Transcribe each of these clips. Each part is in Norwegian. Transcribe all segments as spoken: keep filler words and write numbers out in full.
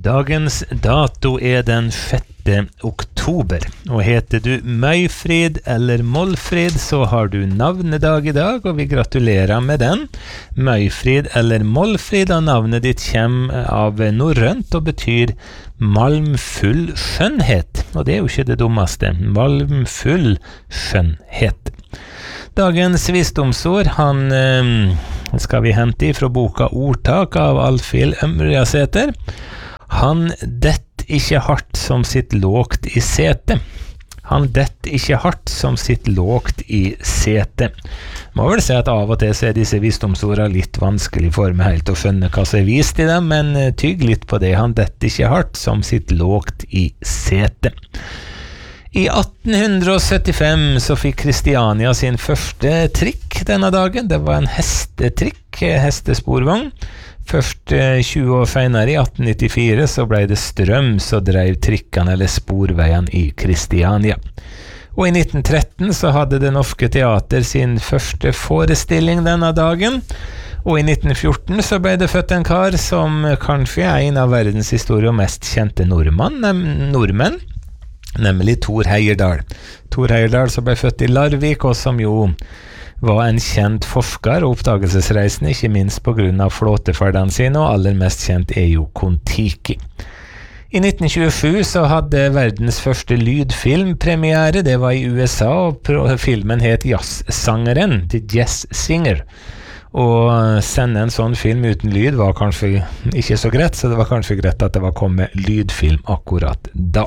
Dagens dato er den sjette oktober, og heter du Møyfrid eller Målfrid, så har du navnedag i dag, og vi gratulerer med den. Møyfrid eller Målfrid, og navnet ditt kommer av norrønt og betyr malmfull skjønnhet, og det er jo ikke det dummeste, malmfull skjønnhet. Dagens visdomsord, han eh, skal vi hente fra boka Ordtak av Alfhild Ømriasæter. Han dett ikke hardt som sitt lågt i sete. Han dett ikke hardt som sitt lågt i sete. Må vel si at av og til så er disse visdomsordene litt vanskelig for meg helt å skjønne hva som er vist i dem, men tygg litt på det. Han dett ikke hardt som sitt lågt i sete. I atten syttifem så fikk Kristiania sin første trikk denne dagen. Det var en hestetrikk, hestesporvogn. Først tjue år senere, i atten nittifire, så ble det strøm som drev trikkene eller sporveien i Kristiania. Og i nitten tretten så hadde Det Norske Teater sin første forestilling denne dagen. Og i nitten fjorten så ble det født en kar som kanskje er en av verdenshistoriens mest kjente nordmann, nordmenn, nemlig Thor Heyerdahl. Thor Heyerdahl som ble født i Larvik, og som jo var en kjent forsker og oppdagelsesreisende, ikke minst på grunn av flåteferdene sine, og aller mest kjent er jo Kon-Tiki. I nitten tjuesju så hadde verdens første lydfilm premiere, det var i U S A, og filmen het Jazzsangeren, The Jazz Singer. Og sende en sånn film uten lyd var kanskje ikke så greit, så det var kanskje greit at det var kommet lydfilm akkurat da.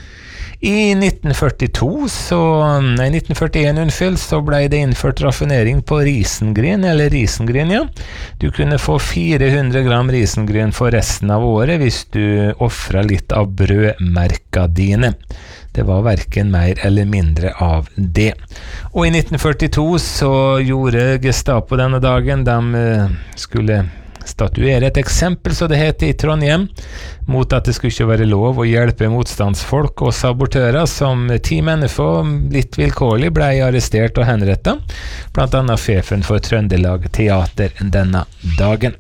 I nitten førtito, så, nei, nitten førtien, unnskyld, så ble det innført raffinering på risengryn, eller risengryn, ja. Du kunne få fire hundre gram risengryn for resten av året hvis du offret litt av brødmerka dine. Det var hverken mer eller mindre av det. Og i nitten førtito så gjorde Gestapo denne dagen, de skulle statuere et eksempel, så det heter, i Trondheim, mot at det skulle ikke være lov å hjelpe motstandsfolk og sabotører, som ti mennesker litt vilkårlig ble arrestert og henrettet, blant annet sjefen for Trøndelag Teater denne dagen.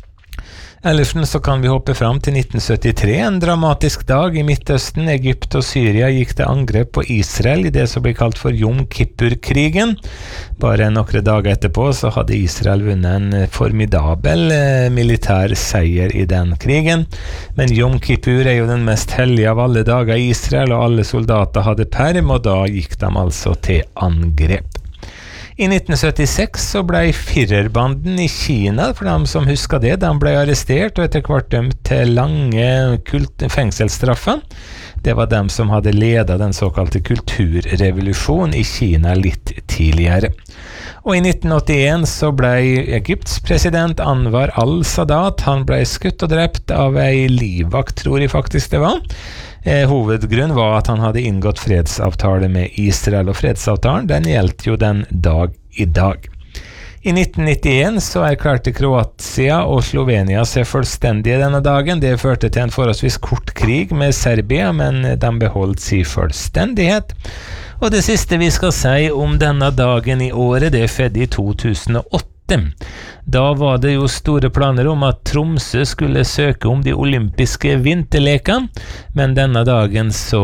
Ellersen så kan vi hoppe fram til nitten syttitre, en dramatisk dag i Midtøsten. Egypt og Syria gikk til angrep på Israel i det som blir kalt for Yom Kippur-krigen. Bare noen dager etterpå så hadde Israel vunnet en formidabel eh, militær seier i den krigen. Men Yom Kippur er jo den mest hellige av alle dager i Israel, og alle soldater hadde perm, og da gikk de altså til angrep. I nitten syttiseks så ble Führerbanden i Kina, for dem som husker det, de ble arrestert og etter hvert dømt til lange kult- fengselsstraffer. Det var dem som hadde ledet den såkalte kulturrevolusjonen i Kina litt tidligere. Og i nitten åttien så ble Egypts president Anwar al-Sadat, han ble skutt og drept av ei livvakt, tror jeg faktisk det var. Eh, hovedgrunn var at han hadde inngått fredsavtale med Israel, og fredsavtalen den gjeldt jo den dag i dag. I nitten nittien så erklærte Kroatia og Slovenia seg fullstendige denne dagen. Det førte til en forholdsvis kort krig med Serbia, men de beholdt sin fullstendighet. Og det siste vi skal si om denne dagen i året, det skjedde i to tusen og åtte. Da var det jo store planer om at Tromsø skulle søke om de olympiske vinterlekene, men denne dagen så,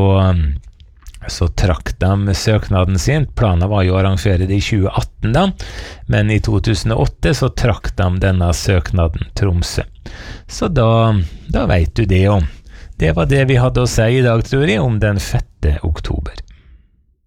så trakk de søknaden sin. Planen var jo å arrangere det i tjue atten da, men i to tusen og åtte så trakk de denne søknaden Tromsø. Så da, da vet du det om. Det var det vi hadde å si i dag, tror jeg, om den sjette oktober.